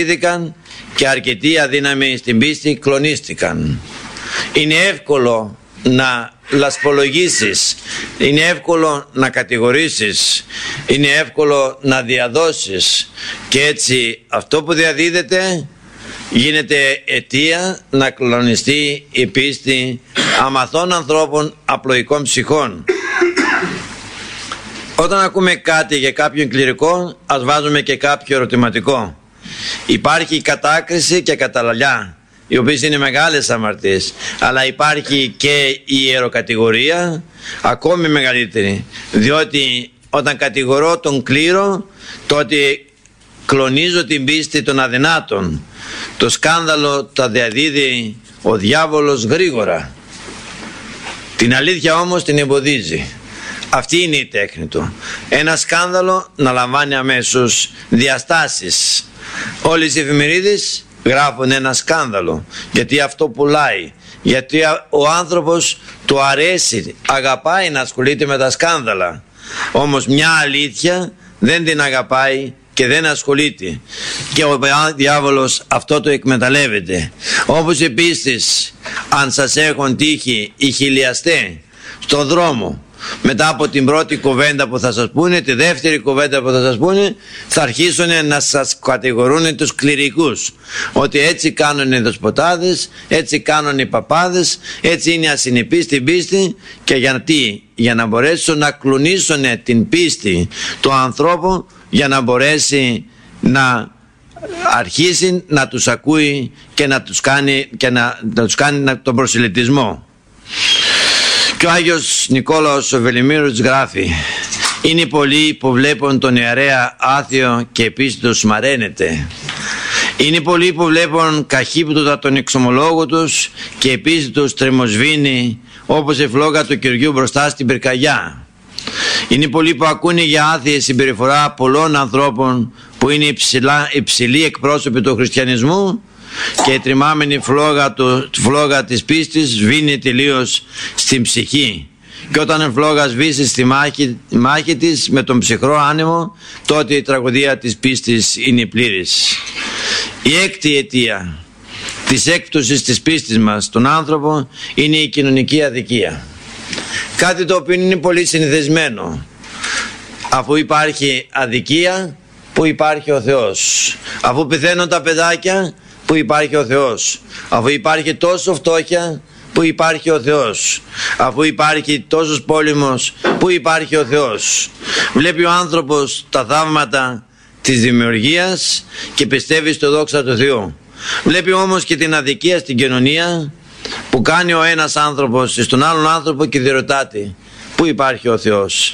συγκοβαντήθηκαν και αρκετοί αδύναμοι στην πίστη κλονίστηκαν. Είναι εύκολο να λασπολογήσεις, είναι εύκολο να κατηγορήσεις, είναι εύκολο να διαδώσεις, και έτσι αυτό που διαδίδεται γίνεται αιτία να κλονιστεί η πίστη αμαθών ανθρώπων απλοϊκών ψυχών. Όταν ακούμε κάτι για κάποιον κληρικό, ας βάζουμε και κάποιο ερωτηματικό. Υπάρχει η κατάκριση και καταλαλιά, οι οποίες είναι μεγάλες αμαρτίες, αλλά υπάρχει και η ιεροκατηγορία, ακόμη μεγαλύτερη, διότι όταν κατηγορώ τον κλήρο, τότε κλονίζω την πίστη των αδυνάτων. Το σκάνδαλο τα διαδίδει ο διάβολος γρήγορα, την αλήθεια όμως την εμποδίζει. Αυτή είναι η τέχνη του. Ένα σκάνδαλο να λαμβάνει αμέσως διαστάσεις. Όλες οι εφημερίδες γράφουν ένα σκάνδαλο, γιατί αυτό πουλάει, γιατί ο άνθρωπος του αρέσει, αγαπάει να ασχολείται με τα σκάνδαλα. Όμως μια αλήθεια δεν την αγαπάει και δεν ασχολείται, και ο διάβολος αυτό το εκμεταλλεύεται. Όπως επίσης, αν σας έχουν τύχει οι χιλιαστές στον δρόμο, μετά από την πρώτη κουβέντα που θα σας πούνε, τη δεύτερη κουβέντα που θα σας πούνε, θα αρχίσουν να σας κατηγορούν τους κληρικούς, ότι έτσι κάνουν οι δεσποτάδες, έτσι κάνουν οι παπάδες, έτσι είναι ασυνεπείς στην πίστη. Και γιατί? Για να μπορέσουν να κλονίσουν την πίστη του ανθρώπου, για να μπορέσει να αρχίσει να τους ακούει και να τους κάνει, και να, να τους κάνει τον προσελητισμό. Και ο Άγιος Νικόλαος ο Βελιμύρος γράφει: είναι πολλοί που βλέπουν τον ιερέα άθεο και επίσης τους μαραίνεται. Είναι πολλοί που βλέπουν καχύπτωτα τον εξομολόγο τους και επίσης τους τρεμοσβήνει, όπως η φλόγα του Κυριού μπροστά στην πυρκαγιά. Είναι πολλοί που ακούνε για άθιη συμπεριφορά πολλών ανθρώπων που είναι υψηλά, υψηλοί εκπρόσωποι του χριστιανισμού, και η τριμάμενη φλόγα, του, φλόγα της πίστης σβήνει τελείως στην ψυχή. Και όταν η φλόγα σβήσει στη μάχη, μάχη της με τον ψυχρό άνεμο, τότε η τραγωδία της πίστης είναι πλήρης. Η έκτη αιτία της έκπτωσης της πίστης μας τον άνθρωπο είναι η κοινωνική αδικία. Κάτι το οποίο είναι πολύ συνηθισμένο. Αφού υπάρχει αδικία, που υπάρχει ο Θεός. Αφού πεθαίνουν τα παιδάκια, που υπάρχει ο Θεός. Αφού υπάρχει τόσο φτώχεια, που υπάρχει ο Θεός. Αφού υπάρχει τόσος πόλεμος, που υπάρχει ο Θεός. Βλέπει ο άνθρωπος τα θαύματα της δημιουργίας και πιστεύει στο δόξα του Θεού. Βλέπει όμως και την αδικία στην κοινωνία που κάνει ο ένας άνθρωπος στον άλλον άνθρωπο και διερωτάται: πού υπάρχει ο Θεός?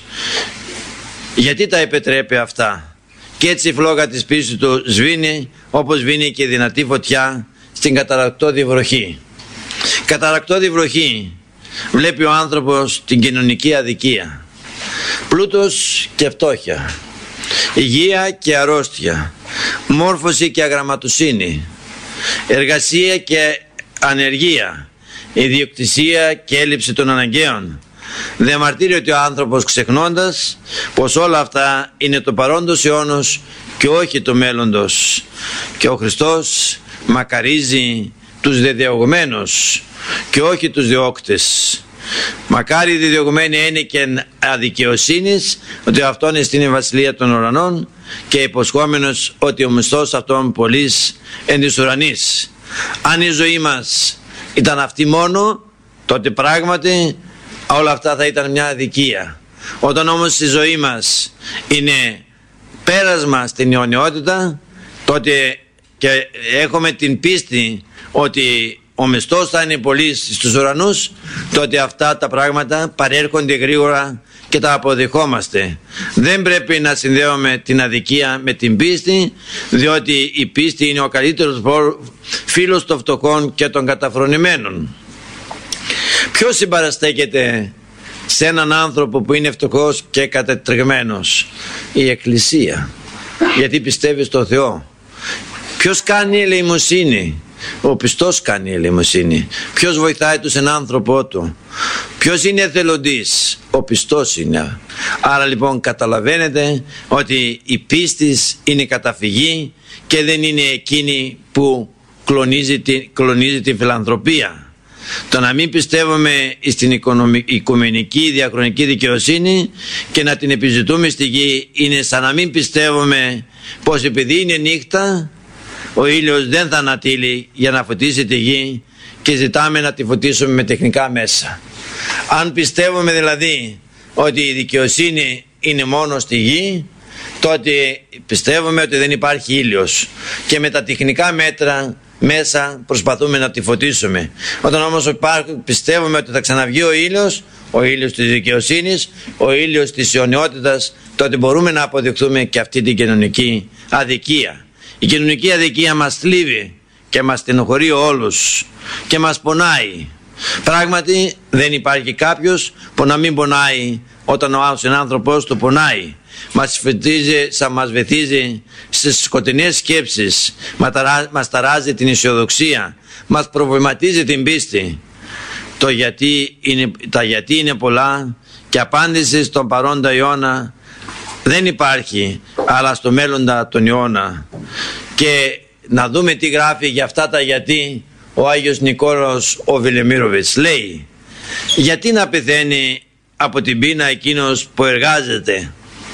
Γιατί τα επιτρέπει αυτά? Και έτσι η φλόγα της πίστης του σβήνει, όπως σβήνει και η δυνατή φωτιά στην καταρρακτώδη βροχή. Καταρρακτώδη βροχή βλέπει ο άνθρωπος την κοινωνική αδικία. Πλούτος και φτώχεια, υγεία και αρρώστια, μόρφωση και αγραμματοσύνη, εργασία και ανεργία, ιδιοκτησία και έλλειψη των αναγκαίων. Διαμαρτύρει ότι ο άνθρωπος, ξεχνώντας πως όλα αυτά είναι το παρόντος αιώνος και όχι το μέλλοντος, και ο Χριστός μακαρίζει τους δεδεωγμένους και όχι τους διώκτες. Μακάρι οι δεδεωγμένοι είναι και αδικαιοσύνης, ότι αυτόν είναι στην βασιλεία των ουρανών, και υποσχόμενος ότι ο μισθός αυτών πολλής εν της ουρανής. Αν η ζωή μας ήταν αυτή μόνο, τότε πράγματι όλα αυτά θα ήταν μια αδικία. Όταν όμως η ζωή μας είναι πέρασμα στην αιωνιότητα, τότε και έχουμε την πίστη ότι ο μισθός θα είναι πολύς στους ουρανούς, τότε αυτά τα πράγματα παρέρχονται γρήγορα και τα αποδεχόμαστε. Δεν πρέπει να συνδέουμε την αδικία με την πίστη, διότι η πίστη είναι ο καλύτερος φίλος των φτωχών και των καταφρονημένων. Ποιος συμπαραστέκεται σε έναν άνθρωπο που είναι φτωχός και κατετρεγμένος? Η Εκκλησία, γιατί πιστεύει στο Θεό. Ποιος κάνει ελεημοσύνη? Ο πιστός κάνει ελεημοσύνη. Ποιος βοηθάει τον συνάνθρωπό του? Ποιος είναι εθελοντής? Ο πιστός είναι. Άρα λοιπόν καταλαβαίνετε ότι η πίστη είναι καταφυγή και δεν είναι εκείνη που κλονίζει την, κλονίζει την φιλανθρωπία. Το να μην πιστεύουμε στην οικουμενική διαχρονική δικαιοσύνη και να την επιζητούμε στη γη είναι σαν να μην πιστεύουμε πως επειδή είναι νύχτα ο ήλιος δεν θα ανατείλει για να φωτίσει τη γη και ζητάμε να τη φωτίσουμε με τεχνικά μέσα. Αν πιστεύουμε δηλαδή ότι η δικαιοσύνη είναι μόνο στη γη, τότε πιστεύουμε ότι δεν υπάρχει ήλιος και με τα τεχνικά μέτρα μέσα προσπαθούμε να τη φωτίσουμε. Όταν όμως πιστεύουμε ότι θα ξαναβγεί ο ήλιος, ο ήλιος της δικαιοσύνης, ο ήλιος της αιωνιότητας, τότε μπορούμε να αποδεχθούμε και αυτή την κοινωνική αδικία. Η κοινωνική αδικία μας θλίβει και μας στενοχωρεί όλους και μας πονάει. Πράγματι δεν υπάρχει κάποιος που να μην πονάει όταν ο άλλος άνθρωπος του πονάει. Μας φετίζει, μας βεθίζει στις σκοτεινές σκέψεις, μας ταράζει την αισιοδοξία, μας προβληματίζει την πίστη. Το γιατί είναι, τα γιατί είναι πολλά και απάντηση στον παρόντα αιώνα δεν υπάρχει, αλλά στο μέλλοντα τον αιώνα. Και να δούμε τι γράφει για αυτά τα γιατί ο Άγιος Νικόλαος ο Βελεμίροβιτς. Λέει, γιατί να πεθαίνει από την πείνα εκείνος που εργάζεται?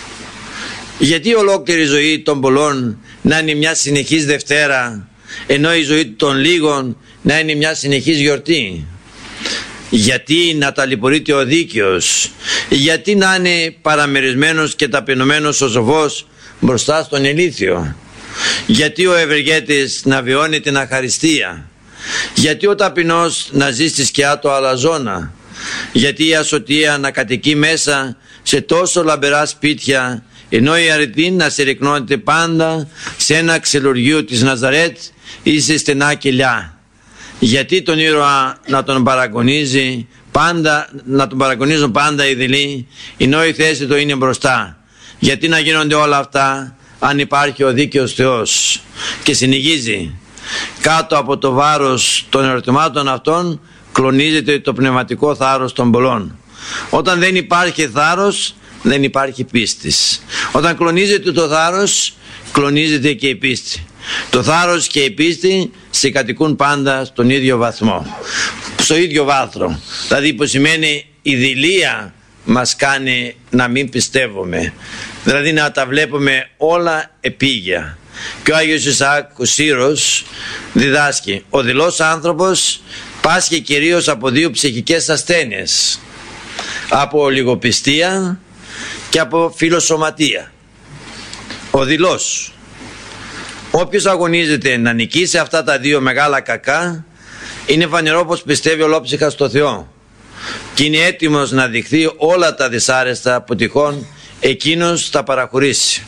Γιατί ολόκληρη η ζωή των πολλών να είναι μια συνεχής Δευτέρα, ενώ η ζωή των λίγων να είναι μια συνεχής γιορτή? Γιατί να ταλαιπωρείται ο δίκαιος? Γιατί να είναι παραμερισμένος και ταπεινωμένος ο σοφός μπροστά στον ηλίθιο? Γιατί ο ευεργέτης να βιώνει την αχαριστία? Γιατί ο ταπεινός να ζει στη σκιά του αλαζόνα? Γιατί η ασωτεία να κατοικεί μέσα σε τόσο λαμπερά σπίτια, ενώ η αρετή να συρρυκνώνεται πάντα σε ένα ξελουργείο της Ναζαρέτ ή σε στενά κελιά? Γιατί τον ήρωα να τον παραγωνίζει πάντα, να τον παραγωνίζουν πάντα οι δειλοί, ενώ η θέση του είναι μπροστά? Γιατί να γίνονται όλα αυτά αν υπάρχει ο δίκαιος Θεός? Και συνεχίζει, κάτω από το βάρος των ερωτημάτων αυτών κλονίζεται το πνευματικό θάρρος των πολλών. Όταν δεν υπάρχει θάρρος, δεν υπάρχει πίστης. Όταν κλονίζεται το θάρρος, κλονίζεται και η πίστη. Το θάρρος και η πίστη συγκατοικούν πάντα στον ίδιο βαθμό, στο ίδιο βάθρο. Δηλαδή που σημαίνει η δειλία μας κάνει να μην πιστεύουμε, δηλαδή να τα βλέπουμε όλα επίγεια. Και ο Άγιος Ισαάκ ο Σύρος διδάσκει, ο δειλός άνθρωπος πάσχει κυρίως από δύο ψυχικές ασθένειες, από λιγοπιστία και από φιλοσωματία. Ο δειλός, όποιος αγωνίζεται να νικήσει αυτά τα δύο μεγάλα κακά, είναι φανερό πως πιστεύει ολόψυχα στο Θεό και είναι έτοιμος να δειχθεί όλα τα δυσάρεστα που τυχόν εκείνος θα παραχωρήσει.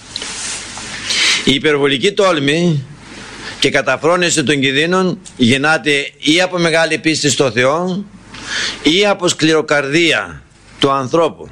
Η υπερβολική τόλμη και καταφρόνηση των κινδύνων γεννάται ή από μεγάλη πίστη στο Θεό ή από σκληροκαρδία του ανθρώπου.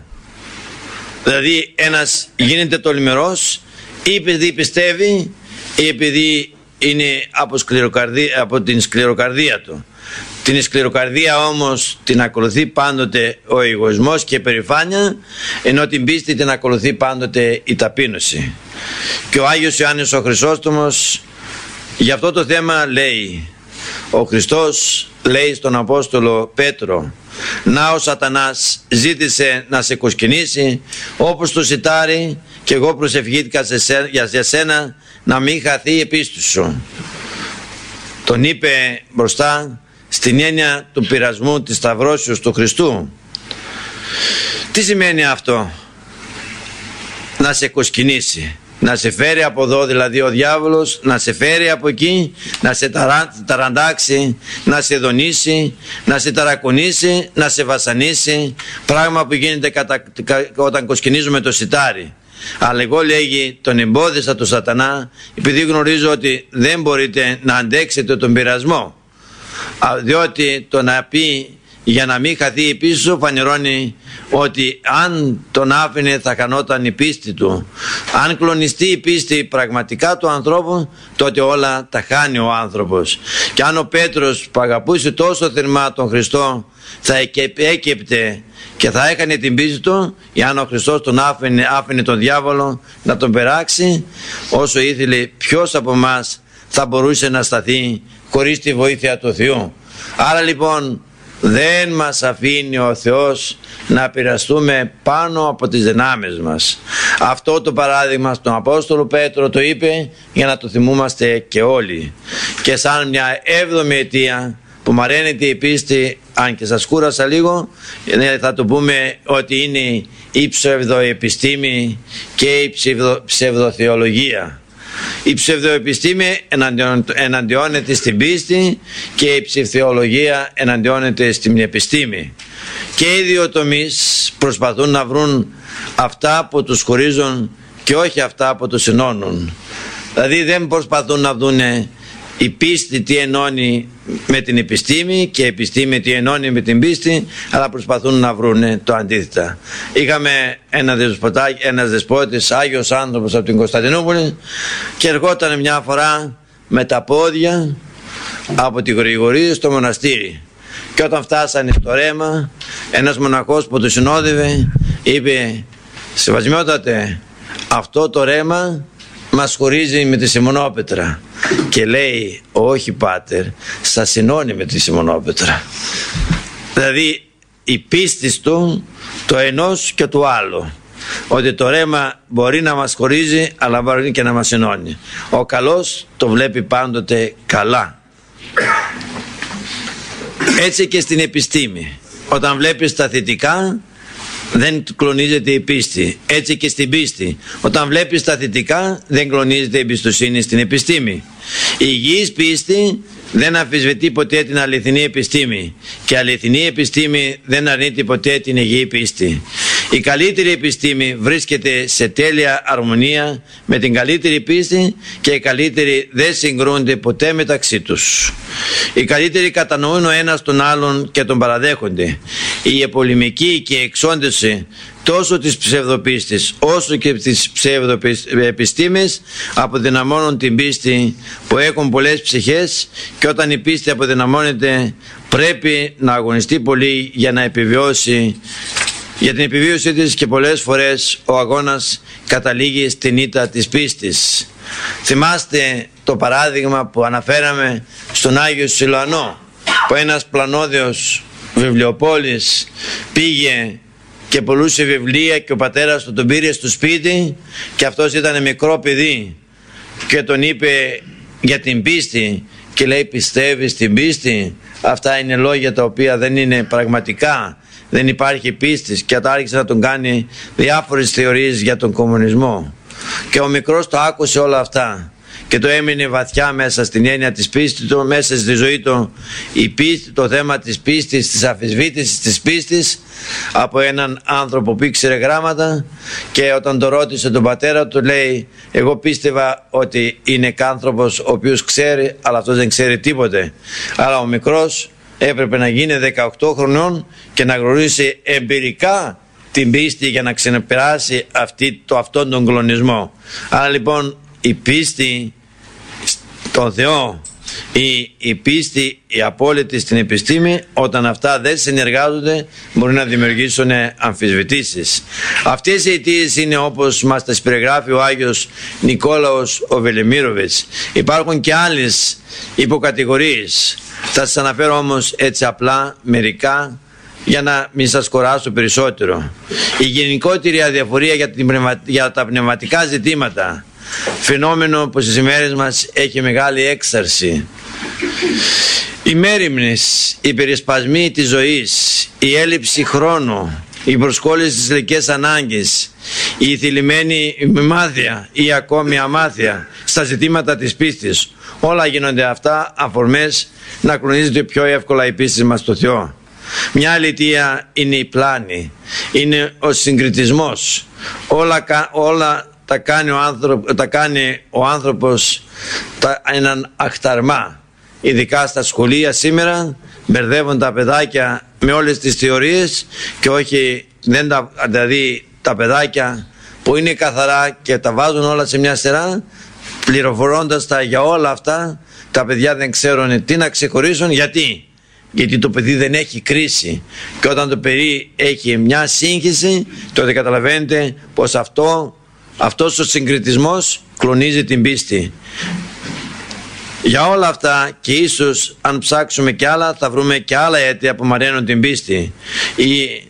Δηλαδή ένας γίνεται τολμηρός ή επειδή πιστεύει ή επειδή είναι από, από την σκληροκαρδία του. Την σκληροκαρδία όμως την ακολουθεί πάντοτε ο εγωισμός και η περηφάνεια, ενώ την πίστη την ακολουθεί πάντοτε η ταπείνωση. Και ο Άγιος Ιωάννης ο Χρυσόστομος για αυτό το θέμα λέει, ο Χριστός λέει στον Απόστολο Πέτρο, να ο Σατανάς ζήτησε να σε κοσκινήσει όπως το σιτάρι, και εγώ προσευχήθηκα σε σένα, για σένα να μην χαθεί η πίστη σου. Τον είπε μπροστά στην έννοια του πειρασμού της σταυρώσεως του Χριστού. Τι σημαίνει αυτό? Να σε κοσκινήσει, να σε φέρει από εδώ δηλαδή ο διάβολος, να σε φέρει από εκεί, να σε ταρα, ταραντάξει, να σε δονήσει, να σε ταρακονίσει, να σε βασανίσει, πράγμα που γίνεται κατα, όταν κοσκινίζουμε το σιτάρι. Αλλά εγώ, λέγει, τον εμπόδισα του Σατανά επειδή γνωρίζω ότι δεν μπορείτε να αντέξετε τον πειρασμό, διότι το να πει για να μην χαθεί η πίστη σου φανερώνει ότι αν τον άφηνε θα χανόταν η πίστη του. Αν κλονιστεί η πίστη πραγματικά του ανθρώπου, τότε όλα τα χάνει ο άνθρωπος. Και αν ο Πέτρος που αγαπούσε τόσο θερμά τον Χριστό θα έκεπτε και θα έκανε την πίστη του, ή αν ο Χριστός τον άφηνε, άφηνε τον διάβολο να τον περάξει όσο ήθελε, ποιος από εμάς θα μπορούσε να σταθεί χωρίς τη βοήθεια του Θεού? Άρα λοιπόν δεν μας αφήνει ο Θεός να πειραστούμε πάνω από τις δυνάμεις μας. Αυτό το παράδειγμα στον Απόστολο Πέτρο το είπε για να το θυμούμαστε και όλοι. Και σαν μια έβδομη αιτία που μαραίνεται η πίστη, αν και σας κούρασα λίγο, θα το πούμε ότι είναι η ψευδοεπιστήμη και η ψευδο, ψευδοθεολογία. Η ψευδοεπιστήμη εναντιώνεται στην πίστη και η ψευδοθεολογία εναντιώνεται στην επιστήμη. Και οι δύο τομείς προσπαθούν να βρουν αυτά που τους χωρίζουν και όχι αυτά που τους ενώνουν. Δηλαδή δεν προσπαθούν να δουν η πίστη τι ενώνει με την επιστήμη και η επιστήμη τι ενώνει με την πίστη, αλλά προσπαθούν να βρουν το αντίθετα. Είχαμε ένα δεσποτάκι, ένας δεσπότης, Άγιος άνθρωπος από την Κωνσταντινούπολη, και ερχόταν μια φορά με τα πόδια από τη Γρηγορία στο μοναστήρι. Και όταν φτάσανε στο ρέμα, ένας μοναχός που του συνόδευε είπε: «Σεβασμιότατε, αυτό το ρέμα μας χωρίζει με τη Σιμωνόπετρα». Και λέει: «Όχι πάτερ, σας ενώνει με τη Σιμωνόπετρα». Δηλαδή η πίστη του το ενός και του άλλου, ότι το ρέμα μπορεί να μας χωρίζει αλλά μπορεί και να μας ενώνει. Ο καλός το βλέπει πάντοτε καλά. Έτσι και στην επιστήμη, όταν βλέπεις τα θετικά δεν κλονίζεται η πίστη. Έτσι και στην πίστη, όταν βλέπεις τα θετικά δεν κλονίζεται η εμπιστοσύνη στην επιστήμη. Η υγιής πίστη δεν αμφισβητεί ποτέ την αληθινή επιστήμη και η αληθινή επιστήμη δεν αρνείται ποτέ την υγιή πίστη. Η καλύτερη επιστήμη βρίσκεται σε τέλεια αρμονία με την καλύτερη πίστη και οι καλύτεροι δεν συγκρούνται ποτέ μεταξύ τους. Οι καλύτεροι κατανοούν ο ένας τον άλλον και τον παραδέχονται. Η επολημική και η εξόντωση τόσο της ψευδοπίστης όσο και της ψευδοεπιστήμης αποδυναμώνουν την πίστη που έχουν πολλές ψυχές, και όταν η πίστη αποδυναμώνεται πρέπει να αγωνιστεί πολύ για να επιβιώσει, για την επιβίωσή της, και πολλές φορές ο αγώνας καταλήγει στην ήττα της πίστης. Θυμάστε το παράδειγμα που αναφέραμε στον Άγιο Σιλωανό, που ένας πλανόδιος βιβλιοπόλης πήγε και πουλούσε βιβλία και ο πατέρας του τον πήρε στο σπίτι και αυτός ήταν μικρό παιδί και τον είπε για την πίστη και λέει: «Πιστεύεις στην πίστη?» Αυτά είναι λόγια τα οποία δεν είναι πραγματικά. Δεν υπάρχει πίστη, και άρχισε να τον κάνει διάφορες θεωρίες για τον κομμουνισμό. Και ο μικρός το άκουσε όλα αυτά και το έμεινε βαθιά μέσα στην έννοια της πίστης του, μέσα στη ζωή του η πίστη, το θέμα της πίστης, της αμφισβήτησης της πίστης από έναν άνθρωπο που ήξερε γράμματα. Και όταν το ρώτησε τον πατέρα του, λέει: «Εγώ πίστευα ότι είναι άνθρωπος ο οποίος ξέρει, αλλά αυτός δεν ξέρει τίποτε». Αλλά ο μικρός έπρεπε να γίνει δεκαοκτώ χρονών και να γνωρίσει εμπειρικά την πίστη για να ξεπεράσει αυτή, το, αυτόν τον κλονισμό. Άρα λοιπόν η πίστη στον Θεό, η, η πίστη η απόλυτη στην επιστήμη, όταν αυτά δεν συνεργάζονται μπορεί να δημιουργήσουν αμφισβητήσεις. Αυτές οι αιτίες είναι όπως μας τα περιγράφει ο Άγιος Νικόλαος ο Βελεμίροβιτς. Υπάρχουν και άλλες υποκατηγορίες. Θα σας αναφέρω όμως έτσι απλά μερικά για να μην σας κουράσω περισσότερο. Η γενικότερη αδιαφορία για, την πνευμα... για τα πνευματικά ζητήματα, φαινόμενο που στις ημέρες μας έχει μεγάλη έξαρση. Οι μέριμνες, οι περισπασμοί της ζωής, η έλλειψη χρόνου, η προσκόλληση στις ηλικές ανάγκες, η θυλημένη μάθεια ή ακόμη αμάθεια στα ζητήματα της πίστης, όλα γίνονται αυτά αφορμές να κλονίζεται πιο εύκολα η πίστη μας στο Θεό. Μια άλλη αιτία είναι η πλάνη, είναι ο συγκριτισμός. Όλα, όλα τα, κάνει ο άνθρωπο, τα κάνει ο άνθρωπος τα, έναν αχταρμά. Ειδικά στα σχολεία σήμερα μπερδεύουν τα παιδάκια με όλες τις θεωρίες και όχι, δεν τα, δηλαδή τα παιδάκια που είναι καθαρά και τα βάζουν όλα σε μια σειρά, πληροφορώντας τα για όλα αυτά, τα παιδιά δεν ξέρουν τι να ξεχωρίσουν. Γιατί? Γιατί το παιδί δεν έχει κρίση, και όταν το παιδί έχει μια σύγχυση, τότε καταλαβαίνετε πως αυτό, αυτός ο συγκριτισμός κλονίζει την πίστη. Για όλα αυτά, και ίσως αν ψάξουμε και άλλα, θα βρούμε και άλλα αίτια που μαραίνουν την πίστη ή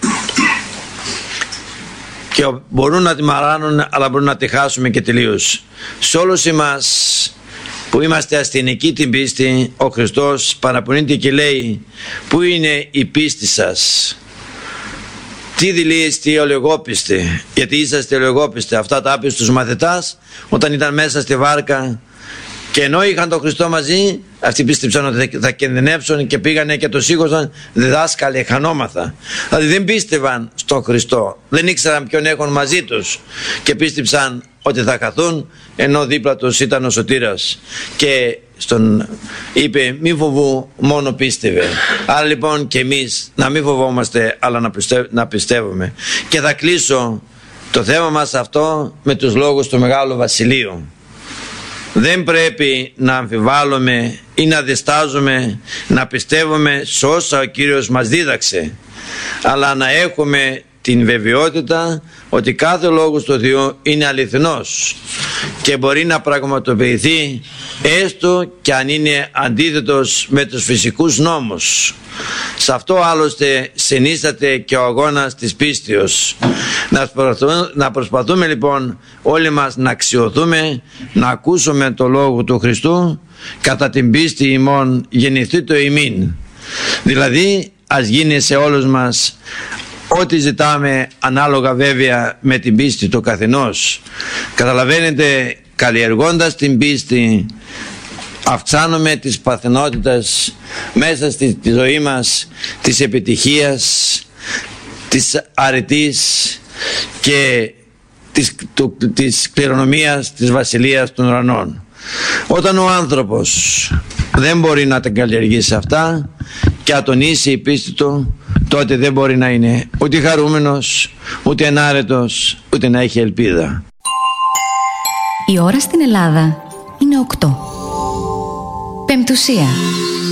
και μπορούν να τη μαράνουν, αλλά μπορούν να τη χάσουμε και τελείως. Σε όλους εμάς που είμαστε ασθενικοί την πίστη, ο Χριστός παραπονείται και λέει: πού είναι η πίστη σας? Τι δηλείστε ολιγόπιστοι? Γιατί είσαστε ολιγόπιστοι? Αυτά τα άπει στους μαθητάς όταν ήταν μέσα στη βάρκα, και ενώ είχαν τον Χριστό μαζί, αυτοί πίστεψαν ότι θα κινδυνεύσουν και πήγανε και το σήκωσαν. Διδάσκαλε, χανόμαθα. Δηλαδή δεν πίστευαν στον Χριστό, δεν ήξεραν ποιον έχουν μαζί τους και πίστεψαν ότι θα χαθούν, ενώ δίπλα τους ήταν ο Σωτήρας και στον είπε μη φοβού, μόνο πίστευε. Άρα λοιπόν και εμείς να μην φοβόμαστε, αλλά να, πιστεύ, να πιστεύουμε. Και θα κλείσω το θέμα μας αυτό με τους λόγους του Μεγάλου Βασιλείου. Δεν πρέπει να αμφιβάλλουμε ή να διστάζουμε να πιστεύουμε σε όσα ο Κύριος μας δίδαξε, αλλά να έχουμε την βεβαιότητα ότι κάθε λόγος του Θεού είναι αληθινός και μπορεί να πραγματοποιηθεί, έστω και αν είναι αντίθετος με τους φυσικούς νόμους. Σε αυτό άλλωστε συνίσταται και ο αγώνας της πίστεως. Να προσπαθούμε, να προσπαθούμε λοιπόν όλοι μας να αξιωθούμε, να ακούσουμε το λόγο του Χριστού, κατά την πίστη ημών γεννηθεί το ημίν. Δηλαδή ας γίνει σε όλους μας ό,τι ζητάμε, ανάλογα βέβαια με την πίστη του καθενός. Καταλαβαίνετε, καλλιεργώντας την πίστη αυξάνουμε τις παθηνότητες μέσα στη ζωή μας, της επιτυχίας, της αρετής και της, του, της κληρονομίας της βασιλείας των ουρανών. Όταν ο άνθρωπος δεν μπορεί να τα καλλιεργήσει αυτά και ατονίσει η πίστη του, τότε δεν μπορεί να είναι ούτε χαρούμενος, ούτε ενάρετος, ούτε να έχει ελπίδα. Η ώρα στην Ελλάδα είναι οκτώ. Πεμπτουσία.